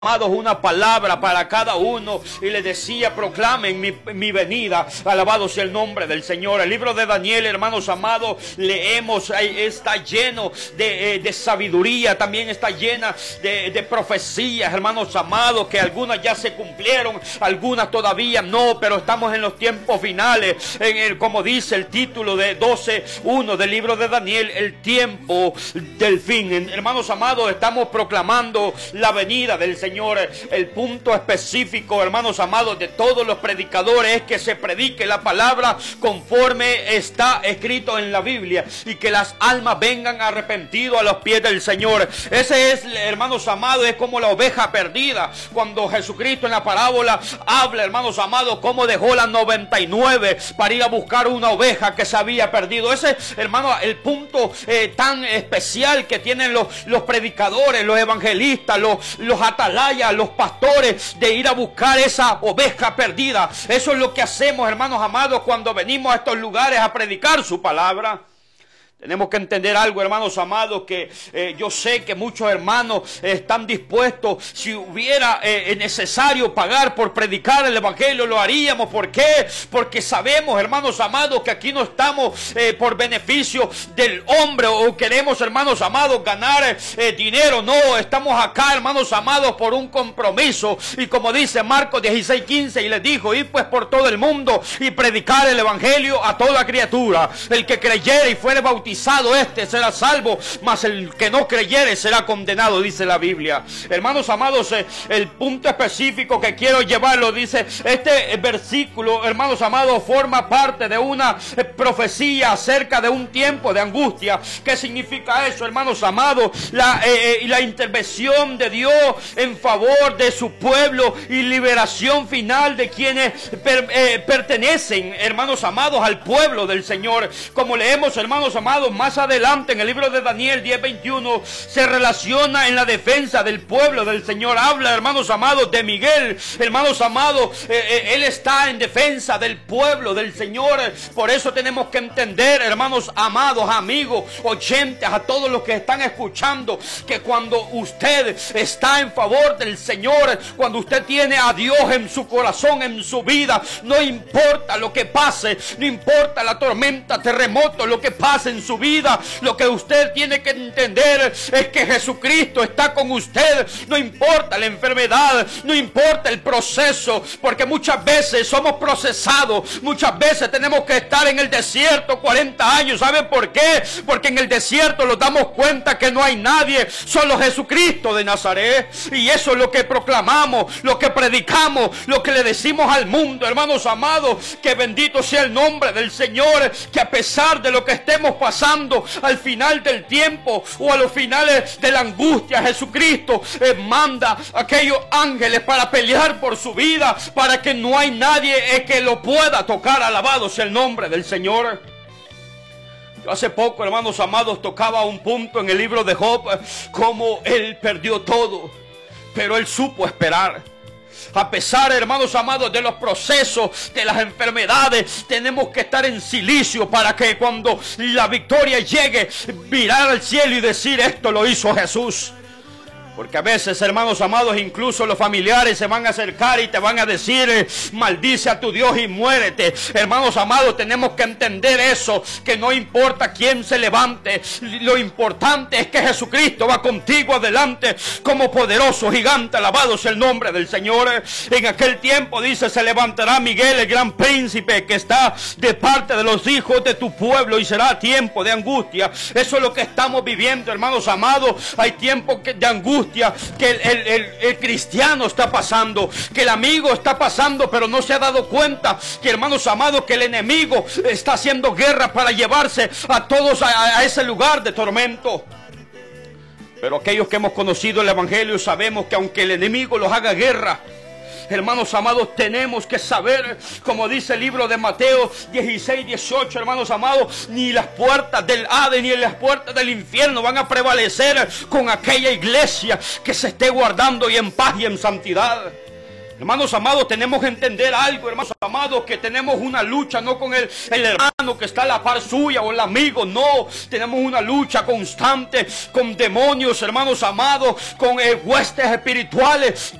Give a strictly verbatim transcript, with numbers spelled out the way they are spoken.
Amados, una palabra para cada uno, y le decía: proclamen mi, mi venida, alabado sea el nombre del Señor. El libro de Daniel, hermanos amados, leemos, está lleno de, de sabiduría, también está llena de, de profecías, hermanos amados, que algunas ya se cumplieron, algunas todavía no, pero estamos en los tiempos finales, en el, como dice el título de doce uno del libro de Daniel, el tiempo del fin. Hermanos amados, estamos proclamando la venida del Señor. El punto específico, hermanos amados, de todos los predicadores es que se predique la palabra conforme está escrito en la Biblia, y que las almas vengan arrepentidos a los pies del Señor. Ese es, hermanos amados, es como la oveja perdida. Cuando Jesucristo en la parábola habla, hermanos amados, cómo dejó las noventa y nueve para ir a buscar una oveja que se había perdido. Ese, hermano, el punto eh, tan especial que tienen los, los predicadores, los evangelistas, los, los atalayas, los pastores, de ir a buscar esa oveja perdida. Eso es lo que hacemos, hermanos amados, cuando venimos a estos lugares a predicar su palabra. Tenemos que entender algo, hermanos amados, que eh, yo sé que muchos hermanos eh, están dispuestos. Si hubiera eh, necesario pagar por predicar el evangelio, lo haríamos. ¿Por qué? Porque sabemos, hermanos amados, que aquí no estamos eh, por beneficio del hombre, o queremos, hermanos amados, ganar eh, dinero. No, estamos acá, hermanos amados, por un compromiso. Y como dice Marcos dieciséis quince, y les dijo: id pues por todo el mundo y predicar el evangelio a toda criatura. El que creyere y fuere bautizado, este será salvo, mas el que no creyere será condenado, dice la Biblia. Hermanos amados, el punto específico que quiero llevarlo, dice este versículo, hermanos amados, forma parte de una profecía acerca de un tiempo de angustia. ¿Qué significa eso, hermanos amados? La, eh, la intervención de Dios en favor de su pueblo y liberación final de quienes per, eh, pertenecen, hermanos amados, al pueblo del Señor. Como leemos, hermanos amados, más adelante en el libro de Daniel diez veintiuno, se relaciona en la defensa del pueblo del Señor. Habla, hermanos amados, de Miguel. Hermanos amados, eh, eh, él está en defensa del pueblo del Señor. Por eso tenemos que entender, hermanos amados, amigos, oyentes, a todos los que están escuchando, que cuando usted está en favor del Señor, cuando usted tiene a Dios en su corazón, en su vida, no importa lo que pase, no importa la tormenta, terremoto, lo que pase en su vida, lo que usted tiene que entender es que Jesucristo está con usted. No importa la enfermedad, no importa el proceso, porque muchas veces somos procesados, muchas veces tenemos que estar en el desierto cuarenta años. ¿Saben por qué? Porque en el desierto nos damos cuenta que no hay nadie, solo Jesucristo de Nazaret. Y eso es lo que proclamamos, lo que predicamos, lo que le decimos al mundo, hermanos amados, que bendito sea el nombre del Señor, que a pesar de lo que estemos pasando al final del tiempo, o a los finales de la angustia, Jesucristo eh, manda a aquellos ángeles para pelear por su vida, para que no hay nadie eh, que lo pueda tocar. Alabado sea el nombre del Señor. Yo hace poco, hermanos amados, tocaba un punto en el libro de Job, eh, como él perdió todo, pero él supo esperar. A pesar, hermanos amados, de los procesos, de las enfermedades, tenemos que estar en silicio para que cuando la victoria llegue, mirar al cielo y decir: esto lo hizo Jesús. Porque a veces, hermanos amados, incluso los familiares se van a acercar y te van a decir: maldice a tu Dios y muérete. Hermanos amados, tenemos que entender eso, que no importa quién se levante, lo importante es que Jesucristo va contigo adelante como poderoso gigante. Alabado sea el nombre del Señor. En aquel tiempo, dice, se levantará Miguel, el gran príncipe, que está de parte de los hijos de tu pueblo, y será tiempo de angustia. Eso es lo que estamos viviendo, hermanos amados. Hay tiempo de angustia que el, el, el, el cristiano está pasando, que el amigo está pasando, pero no se ha dado cuenta que, hermanos amados, que el enemigo está haciendo guerra para llevarse a todos a, a ese lugar de tormento. Pero aquellos que hemos conocido el evangelio sabemos que aunque el enemigo los haga guerra, hermanos amados, tenemos que saber, como dice el libro de Mateo dieciséis dieciocho, hermanos amados, ni las puertas del Hades ni las puertas del infierno van a prevalecer con aquella iglesia que se esté guardando y en paz y en santidad. Hermanos amados, tenemos que entender algo, hermanos amados, que tenemos una lucha, no con el, el hermano que está a la par suya o el amigo, no, tenemos una lucha constante con demonios, hermanos amados, con eh, huestes espirituales